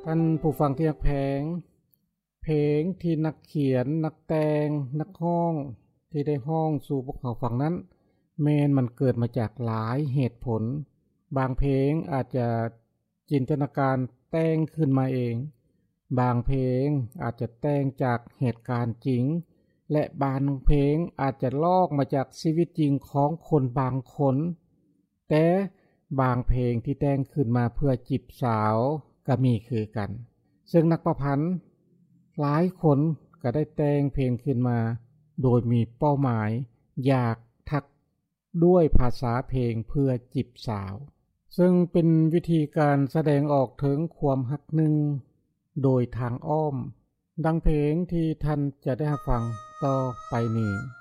ท่านผู้ฟังที่รักแพงเพลงที่นักเขียนนักแต่งนักร้องที่ได้ร้องสู่พวกเขาฟังนั้นแม้นมันเกิดมาจากหลายเหตุผลบางเพลงอาจจะจินตนาการแต่งขึ้นมาเองบางเพลงอาจจะแต่งจากเหตุการณ์จริงและบางเพลงอาจจะลอกมาจากชีวิตจริงของคนบางคนแต่บางเพลงที่แต่งขึ้นมาเพื่อจีบสาวก็มีคือกันซึ่งนักประพันธ์หลายคนก็ได้แต่งเพลงขึ้นมาโดยมีเป้าหมายอยากทักด้วยภาษาเพลงเพื่อจีบสาวซึ่งเป็นวิธีการแสดงออกถึงความฮักหนึ่งโดยทางอ้อมดังเพลงที่ท่านจะได้ฟังต่อไปนี้